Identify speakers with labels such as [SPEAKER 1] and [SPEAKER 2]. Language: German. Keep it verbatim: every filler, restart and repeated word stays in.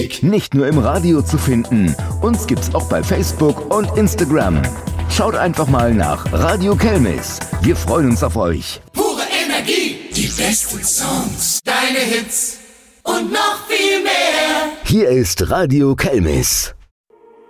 [SPEAKER 1] Nicht nur im Radio zu finden, uns gibt's auch bei Facebook und Instagram. Schaut einfach mal nach Radio Kelmis. Wir freuen uns auf euch.
[SPEAKER 2] Pure Energie, die besten Songs, deine Hits und noch viel mehr.
[SPEAKER 1] Hier ist Radio Kelmis.